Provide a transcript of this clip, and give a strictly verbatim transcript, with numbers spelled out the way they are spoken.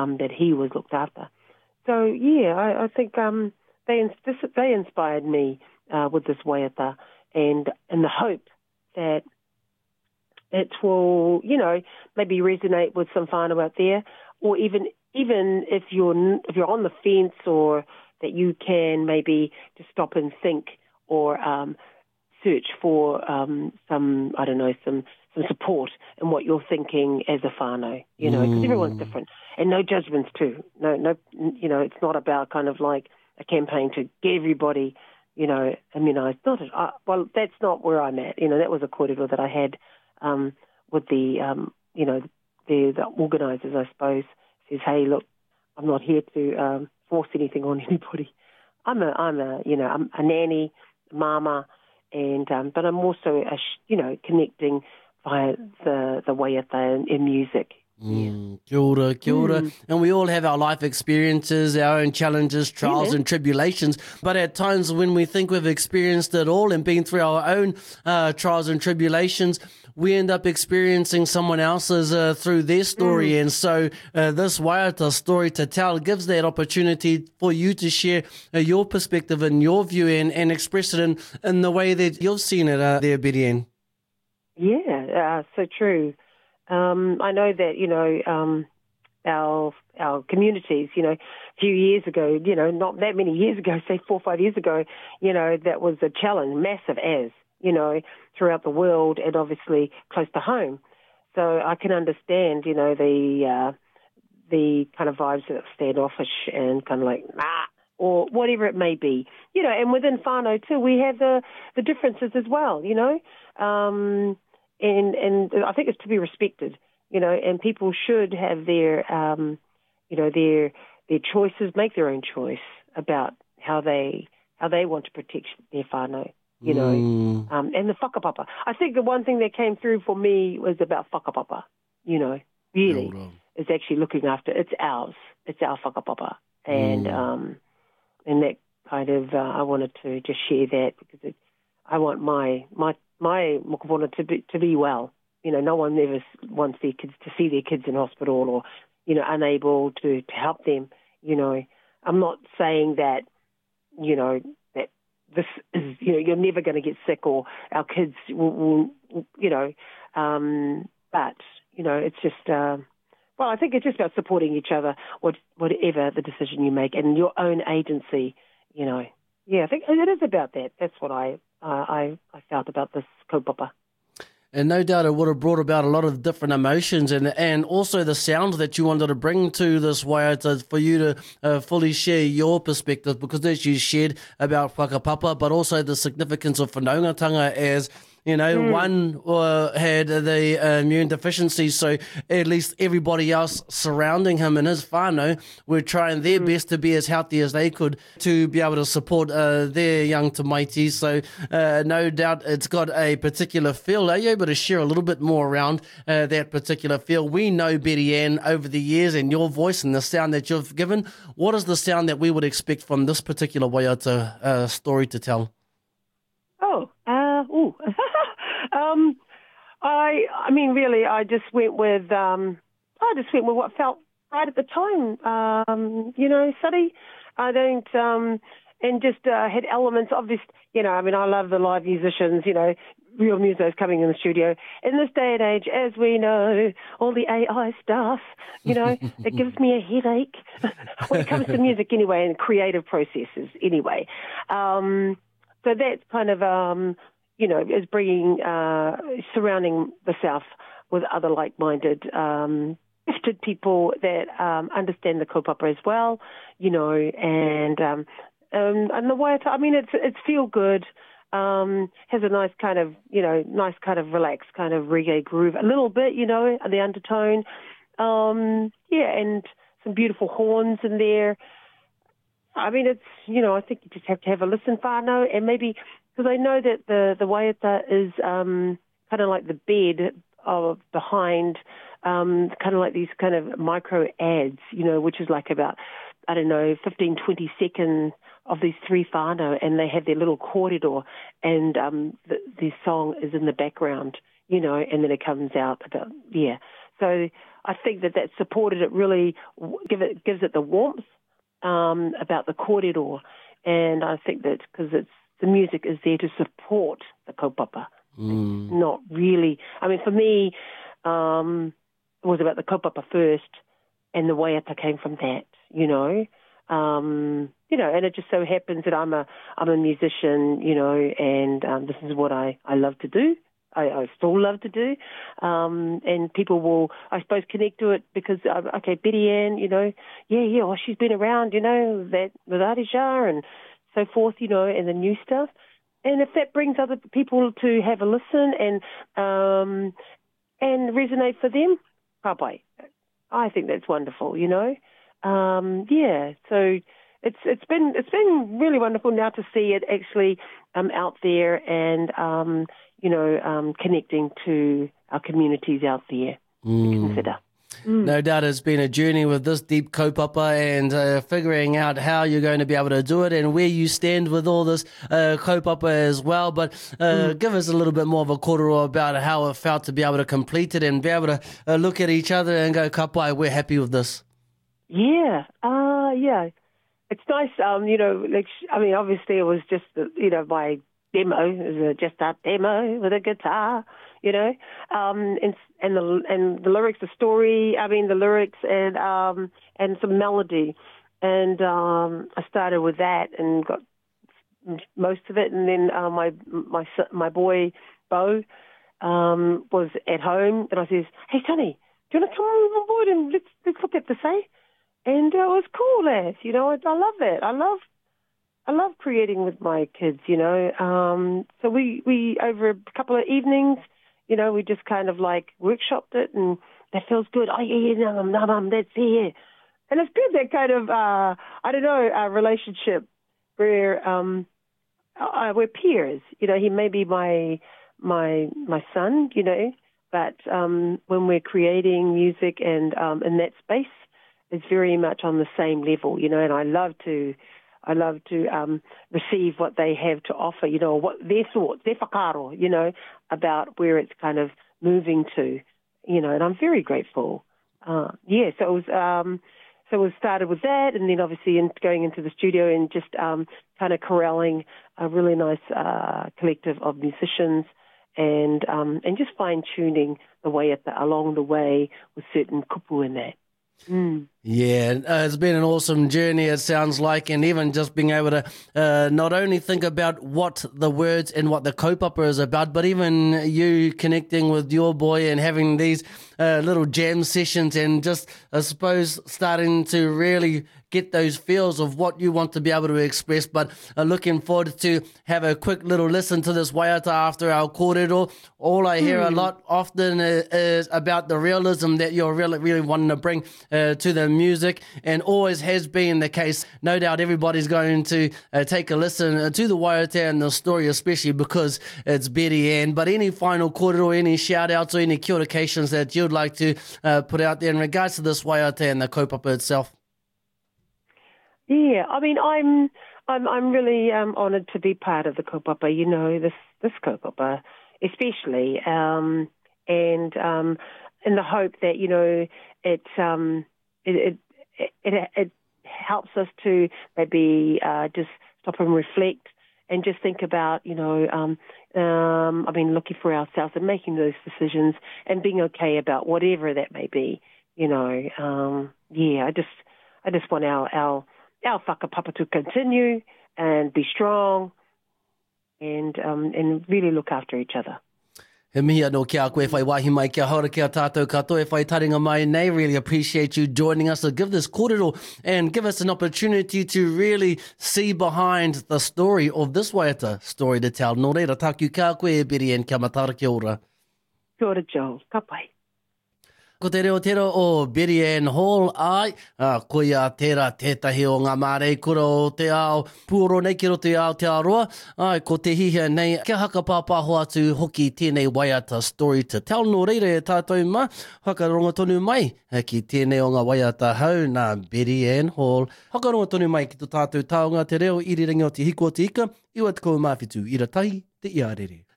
um, that he was looked after. So, yeah, I, I think um, they ins- they inspired me uh, with this waiata, and in the hope that it will, you know, maybe resonate with some whānau out there, or even even if you're if you're on the fence, or that you can maybe just stop and think, or um, search for um, some, I don't know, some, some support in what you're thinking as a whānau, you know, because mm. everyone's different. And no judgments too. No, no, you know, it's not about kind of like a campaign to get everybody, you know, immunised. Not, uh, well, that's not where I'm at. You know, that was a kōrero that I had um, with the, um, you know, the, the organisers, I suppose. Says, hey, look, I'm not here to um, force anything on anybody. I'm a, I'm a, you know, I'm a nanny, mama, and um, but I'm also, a, you know, connecting via the the waiata and, and music. Mm, kia ora, kia ora. Mm. And we all have our life experiences, our own challenges, trials yeah, and tribulations. But at times when we think we've experienced it all and been through our own uh, trials and tribulations, we end up experiencing someone else's uh, through their story. Mm. And so uh, this waiata story to tell gives that opportunity for you to share uh, your perspective and your view and, and express it in, in the way that you've seen it uh, there, Betty Ann. Yeah, uh, so true. Um, I know that, you know, um, our our communities, you know, a few years ago, you know, not that many years ago, say four or five years ago, you know, that was a challenge, massive as, you know, throughout the world and obviously close to home. So I can understand, you know, the uh, the kind of vibes that standoffish and kind of like, nah, or whatever it may be. You know, and within whānau too, we have the, the differences as well, you know. Um And and I think it's to be respected, you know, and people should have their, um, you know, their their choices, make their own choice about how they how they want to protect their whānau, you know, mm. um, and the whakapapa. I think the one thing that came through for me was about whakapapa, you know, really, is actually looking after, it's ours, it's our whakapapa, and mm. um, and that kind of, uh, I wanted to just share that because it, I want my my my mokopuna to be to be well. You know, no one ever wants their kids to see their kids in hospital or, you know, unable to, to help them. You know, I'm not saying that, you know, that this is, you know, you're never going to get sick or our kids will, will you know, um, but, you know, it's just, uh, well, I think it's just about supporting each other, what, whatever the decision you make and your own agency, you know. Yeah, I think it is about that. That's what I uh, I, I felt about this kaupapa. And no doubt it would have brought about a lot of different emotions and and also the sound that you wanted to bring to this waiata for you to uh, fully share your perspective, because as you shared about whakapapa, but also the significance of whanaungatanga as, you know, mm. one uh, had the uh, immune deficiency, so at least everybody else surrounding him and his whānau were trying their mm. best to be as healthy as they could to be able to support uh, their young tamaiti. So uh, no doubt it's got a particular feel. Are you able to share a little bit more around uh, that particular feel? We know, Betty Ann, over the years and your voice and the sound that you've given, what is the sound that we would expect from this particular waiata uh, story to tell? Oh, uh, ooh. um, I, I mean, really, I just went with, um, I just went with what felt right at the time. Um, you know, Sari, I don't, um, and just uh, had elements of this. You know, I mean, I love the live musicians. You know, real musos coming in the studio. In this day and age, as we know, all the A I stuff. You know, it gives me a headache when it comes to music, anyway, and creative processes, anyway. Um, So that's kind of, um, you know, is bringing, uh, surrounding the South with other like-minded, um, gifted people that um, understand the kaupapa as well, you know, and um, um, and the waiata, I mean, it's it's feel good, um, has a nice kind of, you know, nice kind of relaxed kind of reggae groove, a little bit, you know, the undertone, um, yeah, and some beautiful horns in there. I mean, it's, you know, I think you just have to have a listen, whānau, and maybe, because I know that the, the waiata is um, kind of like the bed of behind, um, kind of like these kind of micro ads, you know, which is like about, I don't know, fifteen, twenty seconds of these three whānau, and they have their little corridor, and um, the, the song is in the background, you know, and then it comes out about, yeah. So I think that that supported it really, give it gives it the warmth um, about the kōrero. And I think that because it's the music is there to support the kaupapa. Mm. It's not really, I mean, for me, um, it was about the kaupapa first, and the waiata came from that, you know. Um, you know, and it just so happens that I'm a I'm a musician, you know, and um, this is what I, I love to do. I, I still love to do. Um, and people will, I suppose, connect to it because, uh, okay, Betty Ann, you know, yeah, yeah, well, she's been around, you know, that with Arija and so forth, you know, and the new stuff. And if that brings other people to have a listen and um, and resonate for them, kapai. I think that's wonderful, you know. Um, yeah, so it's it's been it's been really wonderful now to see it actually um, out there and um, you know um, connecting to our communities out there. Mm. To consider. Mm. No doubt it's been a journey with this deep kaupapa and uh, figuring out how you're going to be able to do it and where you stand with all this uh, kaupapa as well. But uh, mm. give us a little bit more of a kōrero about how it felt to be able to complete it and be able to uh, look at each other and go, ka pai, we're happy with this. Yeah, uh, yeah. It's nice, um, you know, like, I mean, obviously it was just, you know, my demo, it was just a demo with a guitar, you know, um, and and the and the lyrics, the story. I mean, the lyrics and um, and some melody, and um, I started with that and got most of it, and then uh, my my my boy Bo um, was at home, and I says, "Hey, Sonny, do you want to come on board and let's let's look at this, eh?" And uh, it was cool, lads. You know, I, I love it. I love. I love creating with my kids, you know. Um, so we, we, over a couple of evenings, you know, we just kind of like workshopped it, and that feels good. Oh, yeah, yeah, no, no, no, that's it. And it's good, that kind of, uh, I don't know, uh, relationship where um, uh, we're peers. You know, he may be my, my, my son, you know, but um, when we're creating music and um, in that space, it's very much on the same level, you know, and I love to... I love to um, receive what they have to offer, you know, what their thoughts, their whakaaro, you know, about where it's kind of moving to, you know, and I'm very grateful. Uh, yeah, so it was, um, so we started with that, and then obviously in, going into the studio and just um, kind of corralling a really nice uh, collective of musicians and um, and just fine tuning the way at the, along the way with certain kupu in that. Mm. Yeah, uh, it's been an awesome journey, it sounds like, and even just being able to uh, not only think about what the words and what the kaupapa is about, but even you connecting with your boy and having these uh, little jam sessions and just, I suppose, starting to really get those feels of what you want to be able to express. But uh, looking forward to have a quick little listen to this waiata after our kōrero. All I hear mm. a lot often is, is about the realism that you're really, really wanting to bring uh, to the music, and always has been the case. No doubt everybody's going to uh, take a listen to the waiata and the story, especially because it's Betty Ann. But any final kōrero, any shout-outs or any kia orations that you'd like to uh, put out there in regards to this waiata and the kaupapa itself? Yeah, I mean, I'm I'm I'm really um, honoured to be part of the kaupapa, you know, this this kaupapa especially, um, and um, in the hope that, you know, it um, it, it it it helps us to maybe uh, just stop and reflect and just think about, you know, um, um, I mean, looking for ourselves and making those decisions and being okay about whatever that may be, you know. Um, yeah, I just I just want our our our whakapapa to continue and be strong and um, and really look after each other. He mihi anō kia koe whai wahi mai kia haura kia tātou katoa e whai taringa mai nei. Really appreciate you joining us to give this kōrero and give us an opportunity to really see behind the story of this waiata story to tell. Nō reira, tāku kia koe e Betty Ann, kia matara kia ora. Kia ora, Joel. Ka pai. Ko te reo tera o Betty Ann Hall, ai, uh, ko ia tera tētahi o ngā mārei kura o te ao, puoro nei ki roto i ao te aroa, ai, ko te hihia nei, kia haka pāpāho atu hoki tēnei waiata story to tell. Nō reire e tātou ma, hakaronga tonu mai, ki tēnei o ngā waiata hau, nā Betty Ann Hall. Hakaronga tonu mai ki tō tātou taonga te reo, iriringi o te hiko o te ika, iwa te kou mawhitu, ira tahi, te iarere.